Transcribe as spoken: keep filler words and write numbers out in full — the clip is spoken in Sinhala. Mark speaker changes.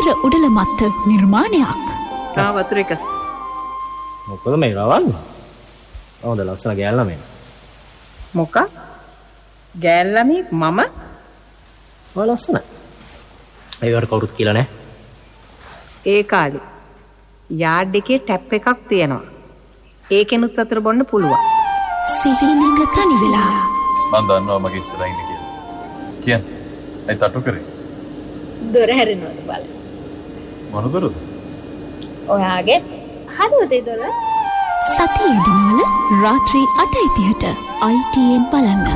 Speaker 1: පෙර උඩල මත්ත නිර්මාණයක්.
Speaker 2: ආ වතුර එක.
Speaker 3: මොකද මේ රවන්න? හොඳ ලස්සන ගෑල් ළමයි.
Speaker 2: මොකක්? ගෑල් ළමයි මම?
Speaker 3: ඔය ලස්සනයි. ඒවට කවුරුත් කියලා නෑ.
Speaker 2: ඒ කාලේ යාඩ් එකේ ටැප් එකක් තියෙනවා. ඒකෙනුත් වතුර බොන්න පුළුවන්.
Speaker 1: සිහිනක තනි වෙලා.
Speaker 4: මම දන්නවා මගේ ඉස්සරහින් ඉන්නේ කියලා. කියන්න. අයි තට්ටු කරේ.
Speaker 5: දොර හැරෙනවද බලන්න.
Speaker 4: මොන දොරද?
Speaker 5: ඔයාගේ හදවතේ දොර.
Speaker 1: සතියේ දිනවල රාත්‍රී අටයි තිහට I T N බලන්න.